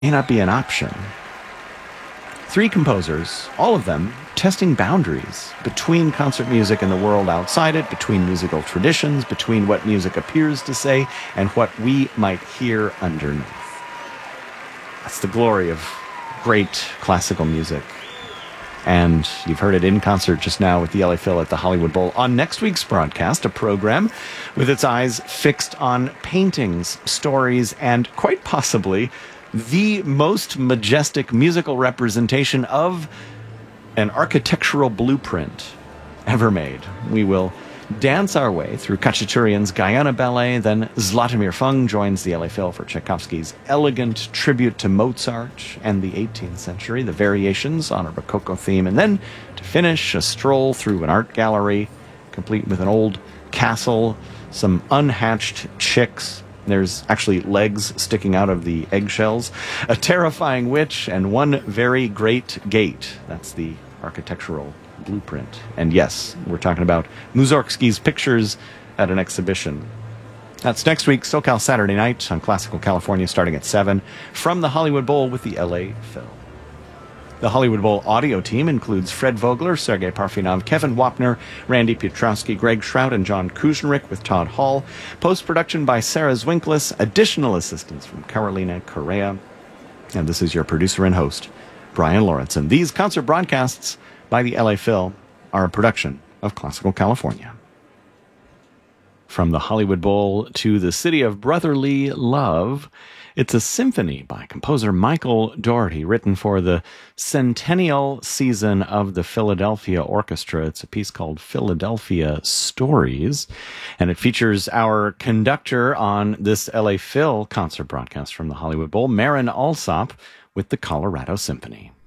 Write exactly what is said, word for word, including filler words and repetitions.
may not be an option. Three composers, all of them testing boundaries between concert music and the world outside it, between musical traditions, between what music appears to say and what we might hear underneath. That's the glory of great classical music. And you've heard it in concert just now with the L A Phil at the Hollywood Bowl. On next week's broadcast, a program with its eyes fixed on paintings, stories, and quite possibly the most majestic musical representation of an architectural blueprint ever made. We will dance our way through Khachaturian's Guyana Ballet, then Zlatomir Fung joins the L A Phil for Tchaikovsky's elegant tribute to Mozart and the eighteenth century, the variations on a Rococo theme, and then to finish, a stroll through an art gallery, complete with an old castle, some unhatched chicks. There's actually legs sticking out of the eggshells, a terrifying witch, and one very great gate. That's the architectural blueprint. And yes, we're talking about Mussorgsky's pictures at an exhibition. That's next week, SoCal Saturday Night on Classical California, starting at seven, from the Hollywood Bowl with the L A Phil. The Hollywood Bowl audio team includes Fred Vogler, Sergei Parfenov, Kevin Wapner, Randy Piotrowski, Greg Shrout, and John Kuznerick with Todd Hall. Post-production by Sarah Zwinklis. Additional assistance from Carolina Correa. And this is your producer and host, Brian Lawrenson. These concert broadcasts by the L A Phil are a production of Classical California. From the Hollywood Bowl to the City of Brotherly Love, it's a symphony by composer Michael Dougherty, written for the centennial season of the Philadelphia Orchestra. It's a piece called Philadelphia Stories, and it features our conductor on this L A Phil concert broadcast from the Hollywood Bowl, Marin Alsop, with the Colorado Symphony.